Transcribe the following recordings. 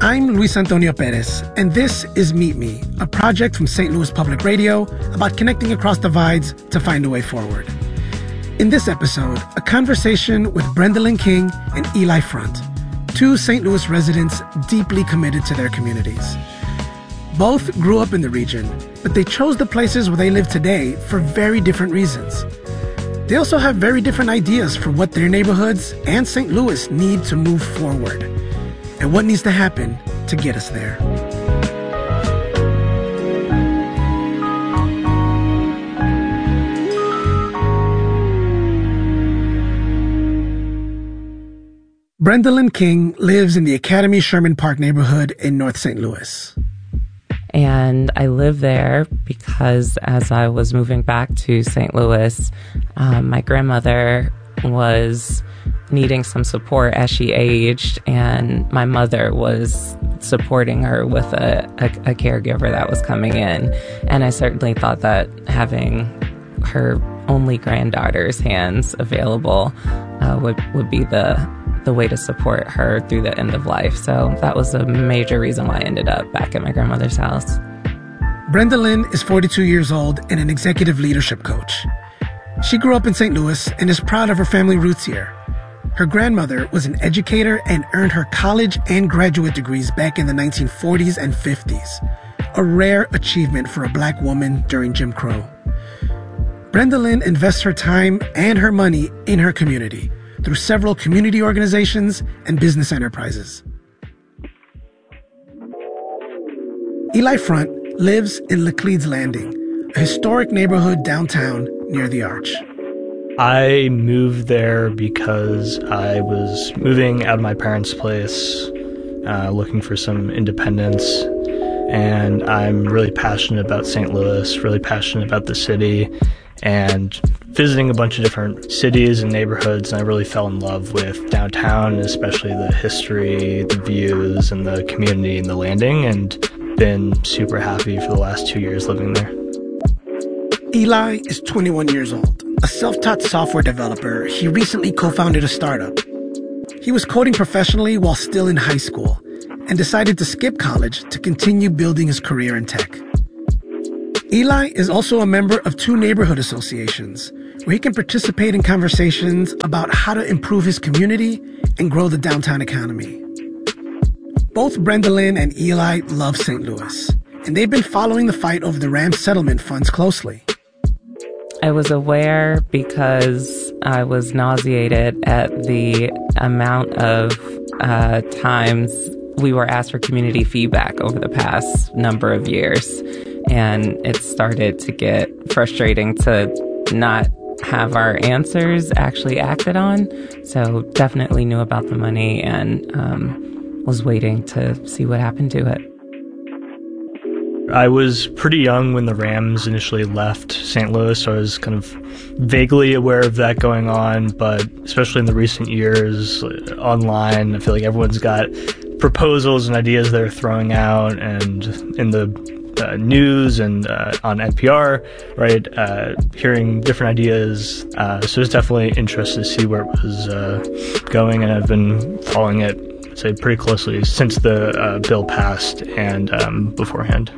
I'm Luis Antonio Perez, and this is Meet Me, a project from St. Louis Public Radio about connecting across divides to find a way forward. In this episode, a conversation with Brenda-Lyn King and Eli Front, two St. Louis residents deeply committed to their communities. Both grew up in the region, but they chose the places where they live today for very different reasons. They also have very different ideas for what their neighborhoods and St. Louis need to move forward, and what needs to happen to get us there. Brenda-Lyn King lives in the Academy Sherman Park neighborhood in North St. Louis. And I lived there because as I was moving back to St. Louis, my grandmother was needing some support as she aged, and my mother was supporting her with a caregiver that was coming in. And I certainly thought that having her only granddaughter's hands available would be the way to support her through the end of life. So that was a major reason why I ended up back at my grandmother's house. Brenda-Lyn is 42 years old and an executive leadership coach. She grew up in St. Louis and is proud of her family roots here. Her grandmother was an educator and earned her college and graduate degrees back in the 1940s and 50s, a rare achievement for a Black woman during Jim Crow. Brenda-Lyn invests her time and her money in her community through several community organizations and business enterprises. Eli Front lives in Laclede's Landing, a historic neighborhood downtown near the Arch. I moved there because I was moving out of my parents' place, looking for some independence, and I'm really passionate about St. Louis, really passionate about the city, and visiting a bunch of different cities and neighborhoods, and I really fell in love with downtown, especially the history, the views, and the community and the landing, and been super happy for the last 2 years living there. Eli is 21 years old. A self-taught software developer, he recently co-founded a startup. He was coding professionally while still in high school and decided to skip college to continue building his career in tech. Eli is also a member of 2 neighborhood associations where he can participate in conversations about how to improve his community and grow the downtown economy. Both Brenda-Lyn and Eli love St. Louis, and they've been following the fight over the Rams settlement funds closely. I was aware because I was nauseated at the amount of times we were asked for community feedback over the past number of years. And it started to get frustrating to not have our answers actually acted on. So definitely knew about the money and was waiting to see what happened to it. I was pretty young when the Rams initially left St. Louis, so I was kind of vaguely aware of that going on, but especially in the recent years online, I feel like everyone's got proposals and ideas they're throwing out, and in the news and on NPR, right, hearing different ideas. So it's definitely interested to see where it was going, and I've been following it, say, pretty closely since the bill passed and beforehand.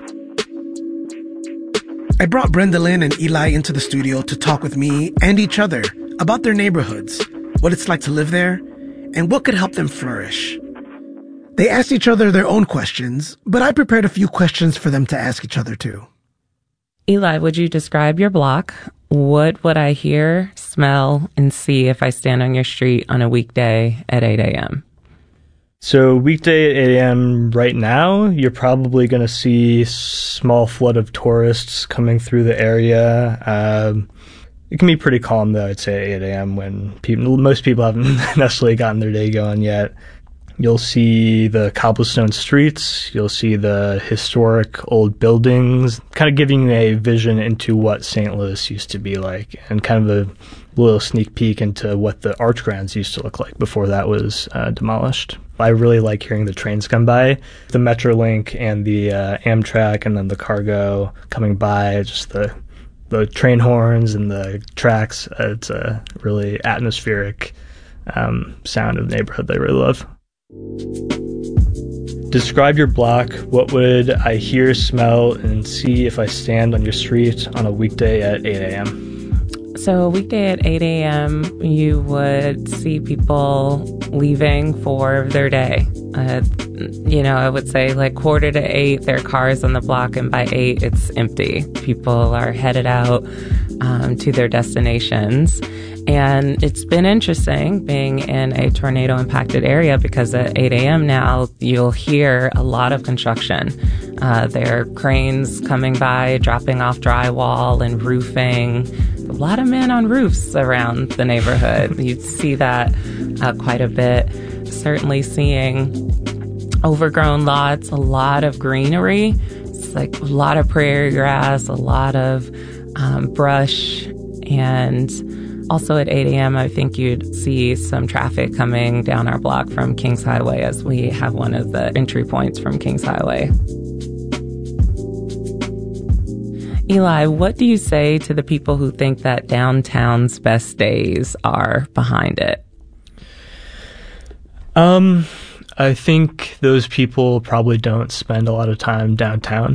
I brought Brenda-Lyn and Eli into the studio to talk with me and each other about their neighborhoods, what it's like to live there, and what could help them flourish. They asked each other their own questions, but I prepared a few questions for them to ask each other too. Eli, would you describe your block? What would I hear, smell, and see if I stand on your street on a weekday at 8 a.m.? So weekday at 8 a.m. right now, you're probably going to see small flood of tourists coming through the area. It can be pretty calm, though, I'd say, at 8 a.m. when most people haven't necessarily gotten their day going yet. You'll see the cobblestone streets. You'll see the historic old buildings, kind of giving you a vision into what St. Louis used to be like, and kind of a little sneak peek into what the Arch Grounds used to look like before that was demolished. I really like hearing the trains come by, the Metrolink and the Amtrak, and then the cargo coming by, just the train horns and the tracks. It's a really atmospheric sound of the neighborhood that I really love. Describe your block. What would I hear, smell, and see if I stand on your street on a weekday at 8 a.m.? So a weekday at 8 a.m., you would see people leaving for their day. I would say like 7:45, there are cars on the block, and by 8, it's empty. People are headed out to their destinations. And it's been interesting being in a tornado-impacted area because at 8 a.m. now, you'll hear a lot of construction. There are cranes coming by, dropping off drywall and roofing. A lot of men on roofs around the neighborhood. You see that quite a bit. Certainly seeing overgrown lots, a lot of greenery. It's like a lot of prairie grass, a lot of brush, and also at 8 a.m., I think you'd see some traffic coming down our block from Kings Highway, as we have one of the entry points from Kings Highway. Eli, what do you say to the people who think that downtown's best days are behind it? I think those people probably don't spend a lot of time downtown.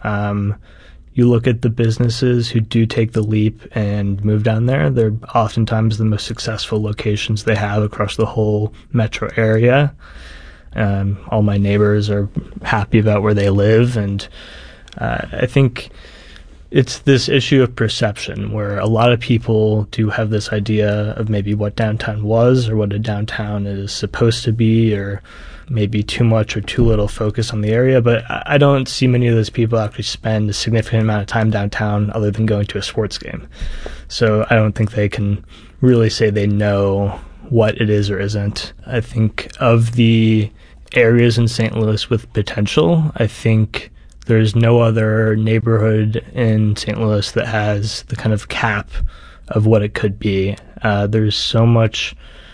You look at the businesses who do take the leap and move down there, they're oftentimes the most successful locations they have across the whole metro area. All my neighbors are happy about where they live, and I think it's this issue of perception where a lot of people do have this idea of maybe what downtown was or what a downtown is supposed to be, or maybe too much or too little focus on the area. But I don't see many of those people actually spend a significant amount of time downtown other than going to a sports game. So I don't think they can really say they know what it is or isn't. I think of the areas in St. Louis with potential, I think there's no other neighborhood in St. Louis that has the kind of cap of what it could be. There's so much,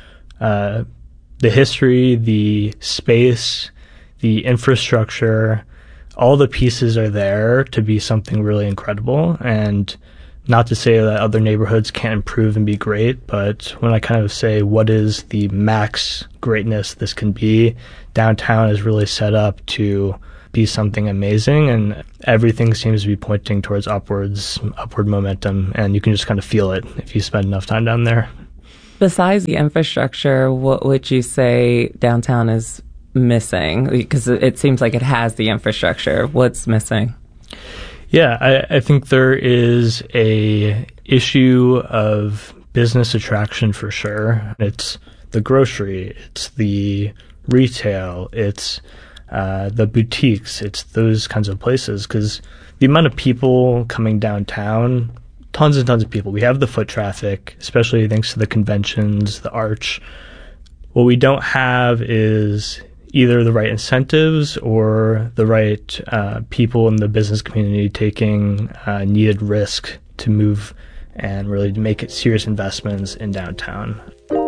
the history, the space, the infrastructure, all the pieces are there to be something really incredible. And not to say that other neighborhoods can't improve and be great, but when I kind of say what is the max greatness this can be, downtown is really set up to be something amazing, and everything seems to be pointing towards upward momentum, and you can just kind of feel it if you spend enough time down there. Besides the infrastructure, what would you say downtown is missing? Because it seems like it has the infrastructure. What's missing? Yeah, I think there is a issue of business attraction for sure. It's the grocery, it's the retail, it's the boutiques, it's those kinds of places, because the amount of people coming downtown, tons and tons of people. We have the foot traffic, especially thanks to the conventions, the Arch. What we don't have is either the right incentives or the right people in the business community taking needed risk to move and really make it serious investments in downtown.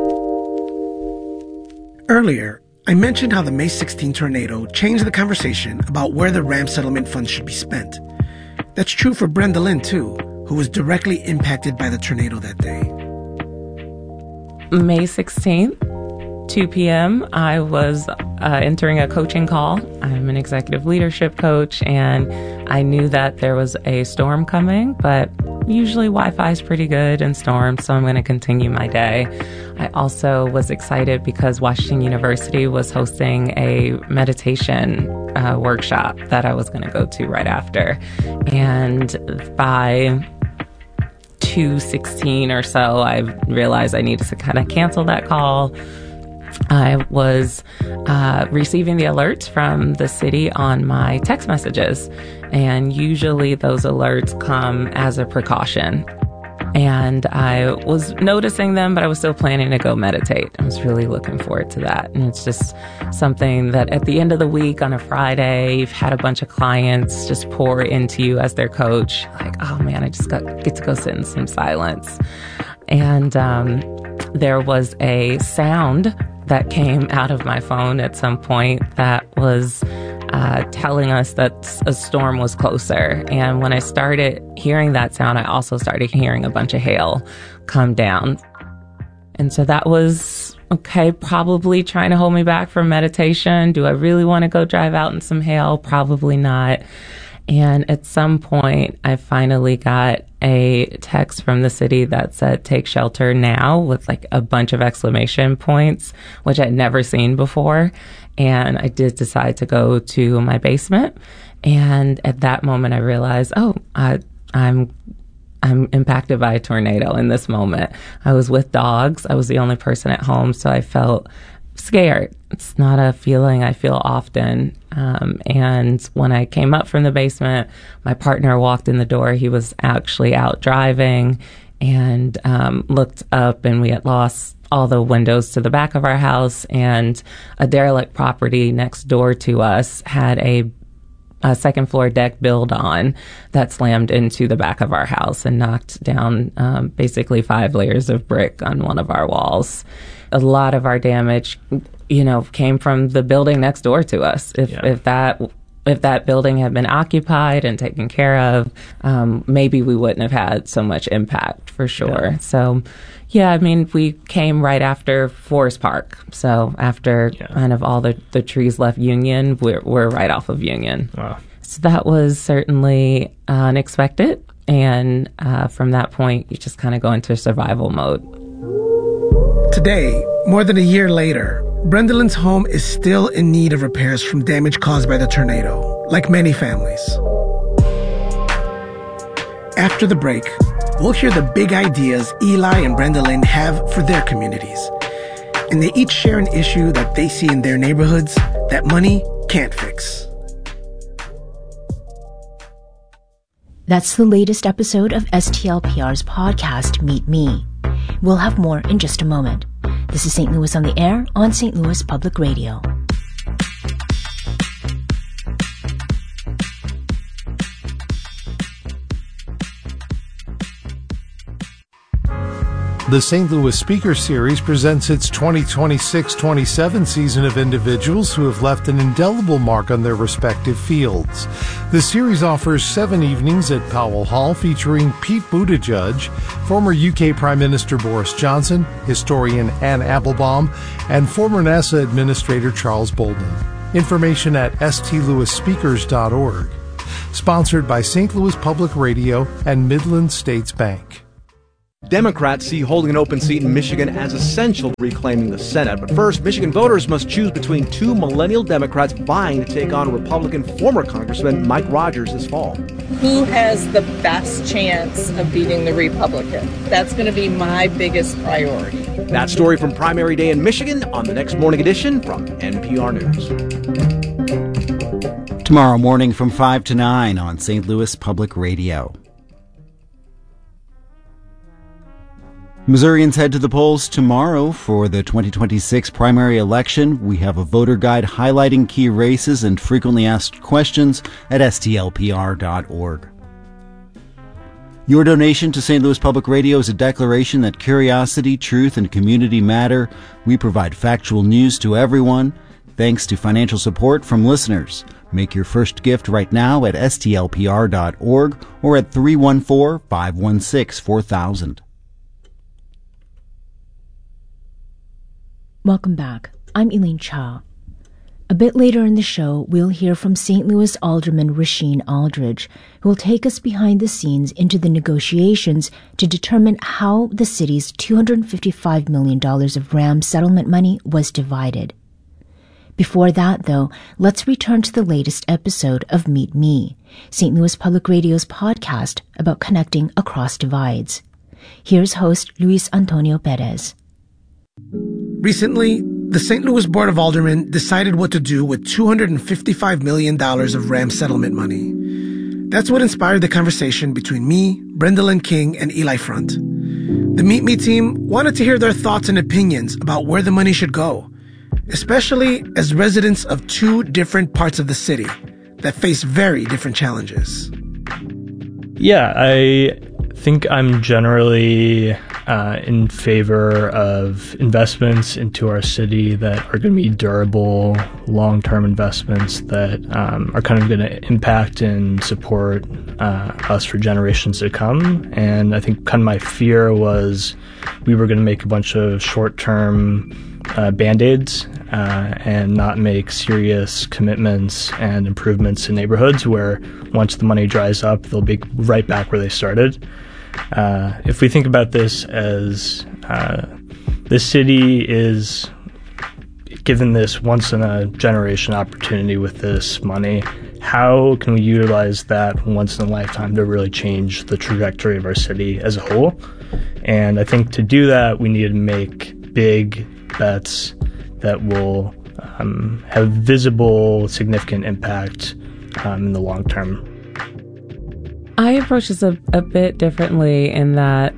Earlier, I mentioned how the May 16 tornado changed the conversation about where the RAM settlement funds should be spent. That's true for Brenda Lynn, too, who was directly impacted by the tornado that day. May 16th, 2 p.m., I was entering a coaching call. I'm an executive leadership coach, and I knew that there was a storm coming, but usually Wi-Fi is pretty good in storms, so I'm going to continue my day. I also was excited because Washington University was hosting a meditation workshop that I was going to go to right after. And by 2:16 or so, I realized I needed to kind of cancel that call. I was receiving the alerts from the city on my text messages, and usually those alerts come as a precaution. And I was noticing them, but I was still planning to go meditate. I was really looking forward to that. And it's just something that at the end of the week on a Friday, you've had a bunch of clients just pour into you as their coach. Like, oh man, I just get to go sit in some silence. And there was a sound that came out of my phone at some point that was telling us that a storm was closer. And when I started hearing that sound, I also started hearing a bunch of hail come down. And so that was okay, probably trying to hold me back from meditation. Do I really want to go drive out in some hail? Probably not. And at some point, I finally got a text from the city that said, take shelter now, with like a bunch of exclamation points, which I'd never seen before. And I did decide to go to my basement. And at that moment, I realized, I'm impacted by a tornado in this moment. I was with dogs. I was the only person at home, so I felt scared. It's not a feeling I feel often. And when I came up from the basement, my partner walked in the door. He was actually out driving and looked up, and we had lost all the windows to the back of our house, and a derelict property next door to us had a second floor deck build on that slammed into the back of our house and knocked down basically 5 layers of brick on one of our walls. A lot of our damage, came from the building next door to us. If that building had been occupied and taken care of, maybe we wouldn't have had so much impact, for sure. Yeah. So, we came right after Forest Park. So after kind of all the trees left Union, we're right off of Union. Wow. So that was certainly unexpected. And from that point, you just kind of go into survival mode. Today, more than a year later, Brendalin's home is still in need of repairs from damage caused by the tornado, like many families. After the break, we'll hear the big ideas Eli and Brendalin have for their communities. And they each share an issue that they see in their neighborhoods that money can't fix. That's the latest episode of STLPR's podcast, Meet Me. We'll have more in just a moment. This is St. Louis on the Air on St. Louis Public Radio. The St. Louis Speaker Series presents its 2026-27 season of individuals who have left an indelible mark on their respective fields. The series offers 7 evenings at Powell Hall featuring Pete Buttigieg, former UK Prime Minister Boris Johnson, historian Anne Applebaum, and former NASA Administrator Charles Bolden. Information at stlouisspeakers.org. Sponsored by St. Louis Public Radio and Midland States Bank. Democrats see holding an open seat in Michigan as essential to reclaiming the Senate. But first, Michigan voters must choose between 2 millennial Democrats vying to take on Republican former Congressman Mike Rogers this fall. Who has the best chance of beating the Republican? That's going to be my biggest priority. That story from primary day in Michigan on the next morning edition from NPR News. Tomorrow morning from 5 to 9 on St. Louis Public Radio. Missourians head to the polls tomorrow for the 2026 primary election. We have a voter guide highlighting key races and frequently asked questions at stlpr.org. Your donation to St. Louis Public Radio is a declaration that curiosity, truth, and community matter. We provide factual news to everyone, thanks to financial support from listeners. Make your first gift right now at stlpr.org or at 314-516-4000. Welcome back. I'm Elaine Cha. A bit later in the show, we'll hear from St. Louis Alderman Rasheen Aldridge, who will take us behind the scenes into the negotiations to determine how the city's $255 million of RAM settlement money was divided. Before that, though, let's return to the latest episode of Meet Me, St. Louis Public Radio's podcast about connecting across divides. Here's host Luis Antonio Perez. Recently, the St. Louis Board of Aldermen decided what to do with $255 million of RAM settlement money. That's what inspired the conversation between me, Brendalin King, and Eli Front. The Meet Me team wanted to hear their thoughts and opinions about where the money should go, especially as residents of 2 different parts of the city that face very different challenges. Yeah, I think I'm generally in favor of investments into our city that are going to be durable, long-term investments that are kind of going to impact and support us for generations to come. And I think kind of my fear was we were going to make a bunch of short-term Band-Aids and not make serious commitments and improvements in neighborhoods where once the money dries up, they'll be right back where they started. If we think about this as the city is given this once-in-a-generation opportunity with this money, how can we utilize that once in a lifetime to really change the trajectory of our city as a whole? And I think to do that, we need to make big bets that will have visible, significant impact in the long term. I approach this a bit differently in that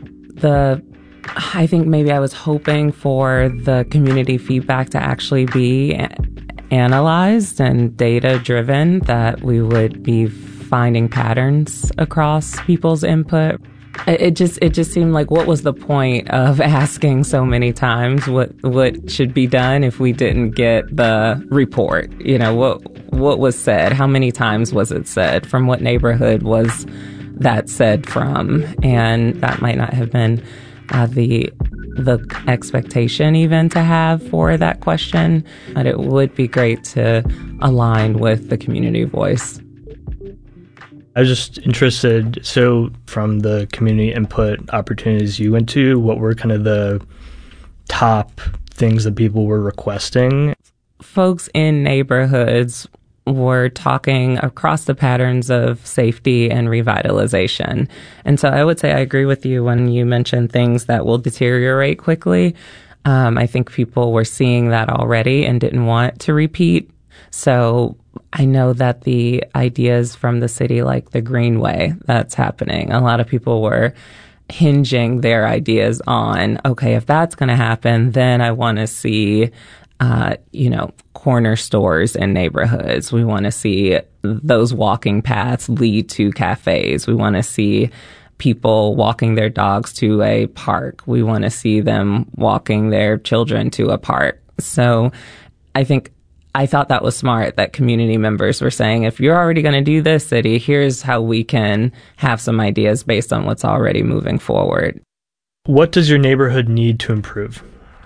I think maybe I was hoping for the community feedback to actually be analyzed and data-driven, that we would be finding patterns across people's input. It just seemed like, what was the point of asking so many times what should be done if we didn't get the report? You know, what was said? How many times was it said? From what neighborhood was that said from? And that might not have been the expectation even to have for that question, but it would be great to align with the community voice. I was just interested, so from the community input opportunities you went to, what were kind of the top things that people were requesting? Folks in neighborhoods were talking across the patterns of safety and revitalization. And so I would say I agree with you when you mentioned things that will deteriorate quickly. I think people were seeing that already and didn't want to repeat. So I know that the ideas from the city, like the Greenway, that's happening. A lot of people were hinging their ideas on, okay, if that's going to happen, then I want to see, corner stores in neighborhoods. We want to see those walking paths lead to cafes. We want to see people walking their dogs to a park. We want to see them walking their children to a park. So I thought that was smart that community members were saying, if you're already going to do this, city, here's how we can have some ideas based on what's already moving forward. What does your neighborhood need to improve?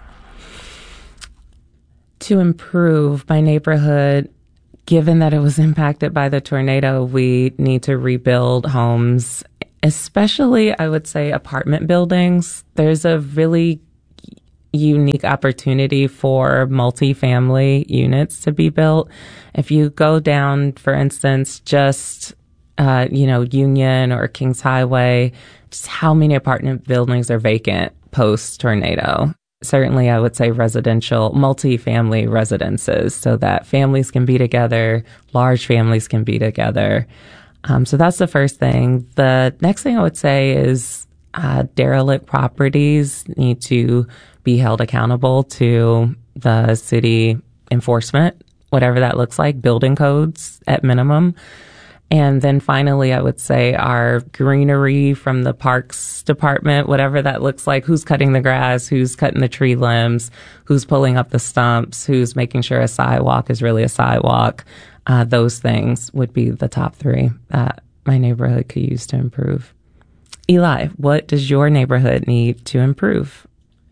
To improve my neighborhood, given that it was impacted by the tornado, we need to rebuild homes, especially, I would say, apartment buildings. There's a really unique opportunity for multifamily units to be built. If you go down, for instance, just, Union or Kings Highway, just how many apartment buildings are vacant post-tornado? Certainly, I would say residential, multifamily residences so that families can be together, large families can be together. So that's the first thing. The next thing I would say is derelict properties need to be held accountable to the city enforcement, whatever that looks like, building codes at minimum. And then finally, I would say our greenery from the parks department, whatever that looks like, who's cutting the grass, who's cutting the tree limbs, who's pulling up the stumps, who's making sure a sidewalk is really a sidewalk. Those things would be the top three that my neighborhood could use to improve. Eli, what does your neighborhood need to improve?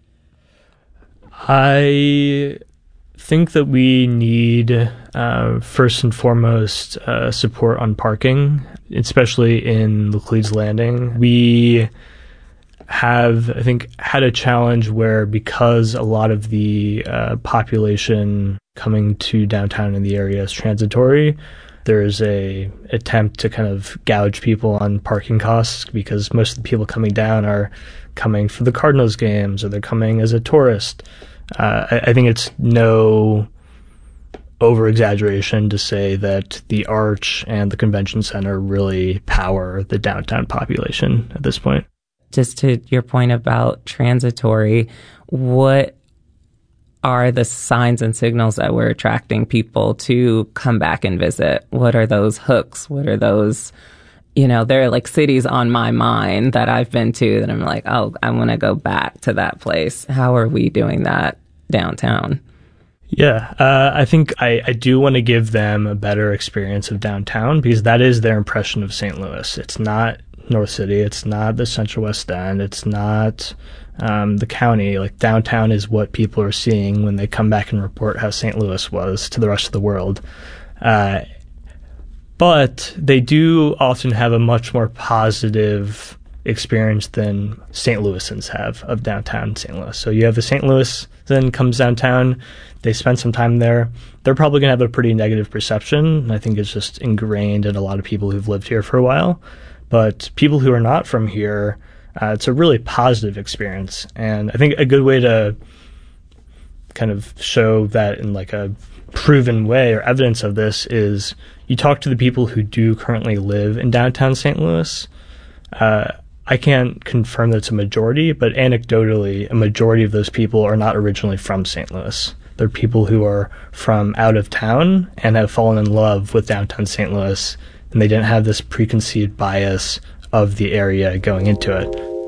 I think that we need, first and foremost, support on parking, especially in Laclede's Landing. We have, I think, had a challenge where because a lot of the population coming to downtown in the area is transitory, there is a attempt to kind of gouge people on parking costs because most of the people coming down are coming for the Cardinals games or they're coming as a tourist. I think it's no over-exaggeration to say that the Arch and the Convention Center really power the downtown population at this point. Just to your point about transitory, what are the signs and signals that we're attracting people to come back and visit? What are those hooks? What are those there are like cities on my mind that I've been to that I'm like, oh, I want to go back to that place. How are we doing that downtown? Yeah, I think I do want to give them a better experience of downtown because that is their impression of St. Louis. It's not North City. It's not the Central West End. It's not the county. Like, downtown is what people are seeing when they come back and report how St. Louis was to the rest of the world. But they do often have a much more positive experience than St. Louisans have of downtown St. Louis. So you have a St. Louisan comes downtown, they spend some time there, they're probably going to have a pretty negative perception. And I think it's just ingrained in a lot of people who've lived here for a while. But people who are not from here, it's a really positive experience. And I think a good way to kind of show that in like a proven way or evidence of this is you talk to the people who do currently live in downtown St. Louis. I can't confirm that it's a majority, but anecdotally, a majority of those people are not originally from St. Louis. They're people who are from out of town and have fallen in love with downtown St. Louis, and they didn't have this preconceived bias of the area going into it.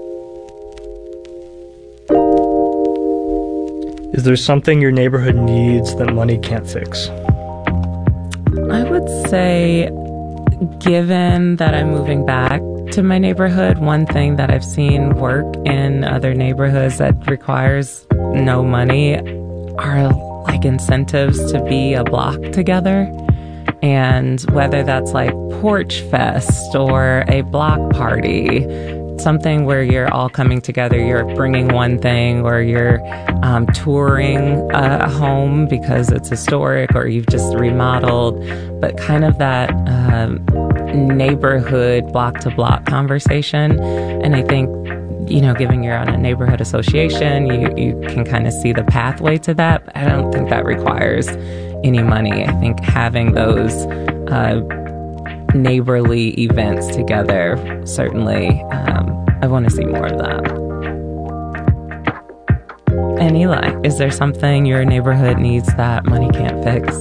Is there something your neighborhood needs that money can't fix? I would say, given that I'm moving back to my neighborhood, one thing that I've seen work in other neighborhoods that requires no money are like incentives to be a block together. And whether that's like Porch Fest or a block party, something where you're all coming together, you're bringing one thing, or you're touring a home because it's historic or you've just remodeled, but kind of that neighborhood block-to-block conversation. And I think, given you're on a neighborhood association, you can kind of see the pathway to that. But I don't think that requires any money. I think having those neighborly events together, certainly, I want to see more of that. And Eli, is there something your neighborhood needs that money can't fix?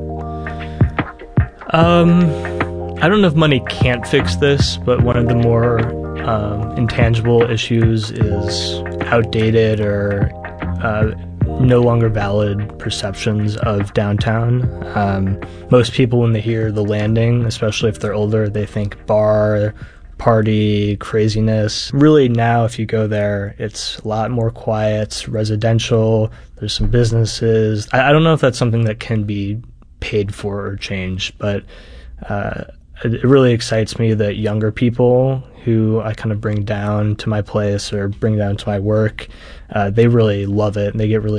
I don't know if money can't fix this, but one of the more intangible issues is outdated or no longer valid perceptions of downtown. Most people, when they hear the Landing, especially if they're older, they think bar, party, craziness. Really now, if you go there, it's a lot more quiet, it's residential, there's some businesses. I don't know if that's something that can be paid for or changed, but it really excites me that younger people who I kind of bring down to my place or bring down to my work, they really love it and they get really